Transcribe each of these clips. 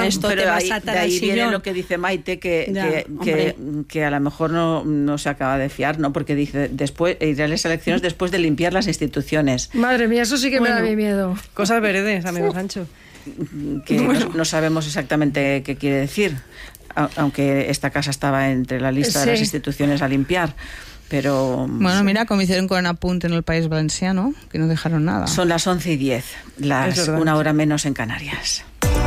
esto te vas a atar al sillón. De ahí viene lo que dice Maite, que a lo mejor no se acaba de fiar, ¿no? Porque dice, después iré a las elecciones después de limpiar las instituciones. Madre mía, eso sí que me da miedo. Cosas veredes, amigo Sancho. Que no sabemos exactamente qué quiere decir, aunque esta casa estaba entre la lista de las instituciones a limpiar. Pero bueno, mira, como hicieron con Apunte en el País Valenciano, que no dejaron nada. Son las 11:10, una hora menos en Canarias.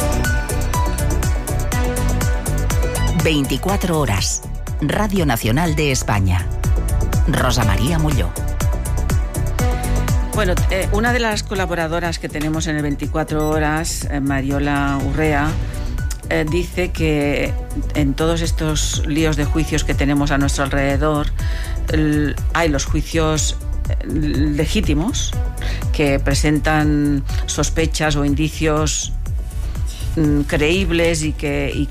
24 horas. Radio Nacional de España. Rosa María Molló. Bueno, una de las colaboradoras que tenemos en el 24 horas, Mariola Urrea, dice que en todos estos líos de juicios que tenemos a nuestro alrededor, hay los juicios legítimos que presentan sospechas o indicios creíbles y que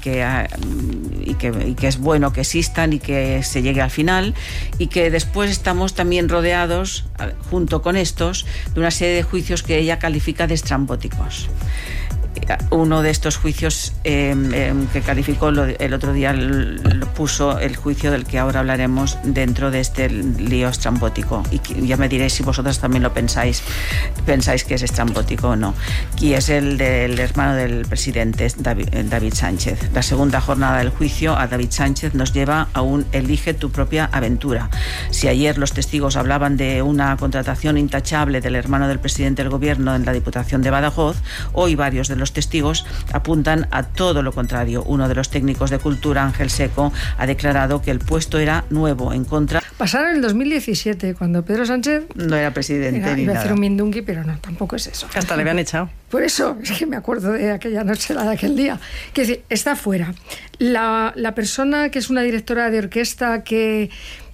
es bueno que existan y que se llegue al final, y que después estamos también rodeados, junto con estos, de una serie de juicios que ella califica de estrambóticos. Uno de estos juicios que calificó el otro día lo puso el juicio del que ahora hablaremos dentro de este lío estrambótico, y ya me diréis si vosotros también lo pensáis que es estrambótico o no, y es el del hermano del presidente, David Sánchez. La segunda jornada del juicio a David Sánchez nos lleva a un elige tu propia aventura. Si ayer los testigos hablaban de una contratación intachable del hermano del presidente del gobierno en la Diputación de Badajoz, hoy varios de los testigos apuntan a todo lo contrario. Uno de los técnicos de cultura, Ángel Seco, ha declarado que el puesto era nuevo en contra. Pasaron en el 2017, cuando Pedro Sánchez no era presidente ni iba nada. a hacer un mindungui, pero no, tampoco es eso. Hasta le habían echado. Por eso es que me acuerdo de aquella noche, de aquel día. Que es decir, está fuera. La persona que es una directora de orquesta que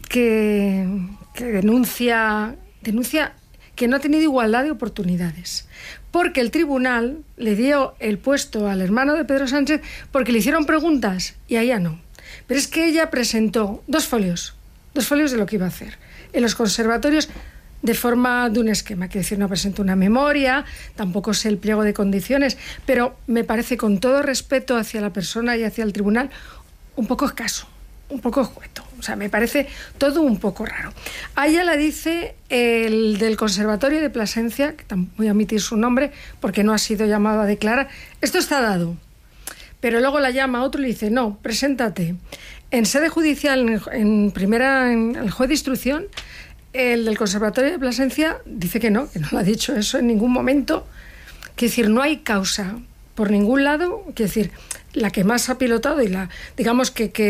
denuncia que no ha tenido igualdad de oportunidades, porque el tribunal le dio el puesto al hermano de Pedro Sánchez porque le hicieron preguntas y a ella no. Pero es que ella presentó dos folios de lo que iba a hacer en los conservatorios de forma de un esquema, quiero decir, no presentó una memoria, tampoco sé el pliego de condiciones, pero me parece, con todo respeto hacia la persona y hacia el tribunal, un poco escaso, un poco escueto. O sea, me parece todo un poco raro. A ella la dice el del Conservatorio de Plasencia, que tampoco voy a omitir su nombre porque no ha sido llamado a declarar, esto está dado. Pero luego la llama a otro y le dice, no, preséntate. En sede judicial, en el juez de instrucción, el del Conservatorio de Plasencia dice que no lo ha dicho eso en ningún momento. Quiere decir, no hay causa por ningún lado. Quiere decir, la que más ha pilotado y digamos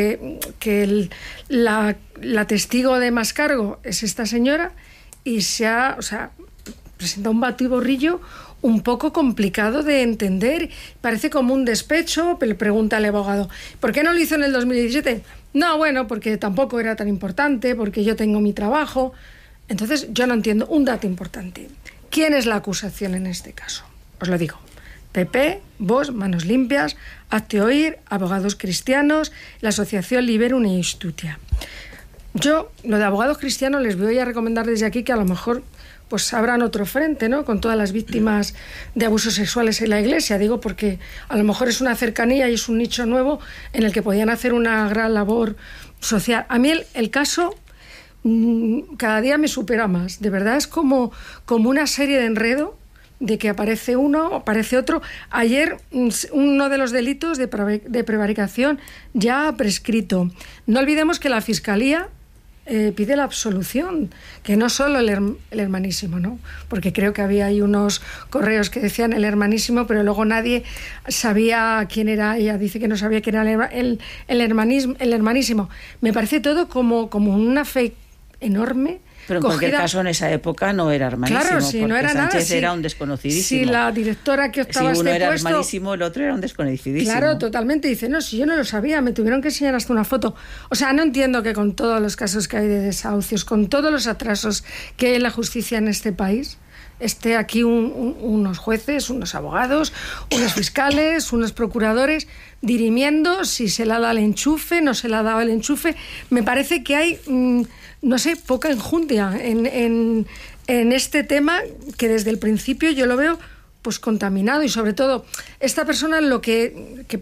la testigo de más cargo es esta señora, y presenta un batiborrillo un poco complicado de entender. Parece como un despecho. Le pregunta al abogado, ¿por qué no lo hizo en el 2017? No, bueno, porque tampoco era tan importante, porque yo tengo mi trabajo. Entonces, yo no entiendo un dato importante. ¿Quién es la acusación en este caso? Os lo digo. PP, Vox, Manos Limpias, Hazte Oír, Abogados Cristianos, la Asociación Liberum e Istutia. Yo, lo de abogados cristianos, les voy a recomendar desde aquí que a lo mejor pues abran otro frente, ¿no?, con todas las víctimas de abusos sexuales en la Iglesia. Digo porque a lo mejor es una cercanía y es un nicho nuevo en el que podían hacer una gran labor social. A mí el caso cada día me supera más. De verdad es como una serie de enredo, de que aparece uno, aparece otro. Ayer uno de los delitos de prevaricación ya ha prescrito. No olvidemos que la Fiscalía pide la absolución, que no solo el hermanísimo, ¿no? Porque creo que había ahí unos correos que decían el hermanísimo, pero luego nadie sabía quién era. Ella dice que no sabía quién era el hermanísimo. Me parece todo como una fe enorme. Pero en cualquier caso, en esa época no era hermanísimo. Claro, sí, porque no era Sánchez nada. era un desconocidísimo. Si la directora que optaba si uno este era puesto, hermanísimo, el otro era un desconocidísimo. Claro, totalmente. Dice, no, si yo no lo sabía, me tuvieron que enseñar hasta una foto. O sea, no entiendo que con todos los casos que hay de desahucios, con todos los atrasos que hay en la justicia en este país, esté aquí unos jueces, unos abogados, unos fiscales, unos procuradores dirimiendo si se le ha dado el enchufe, no se le ha dado el enchufe. Me parece que hay, no sé, poca enjundia en este tema, que desde el principio yo lo veo pues contaminado. Y sobre todo, esta persona lo que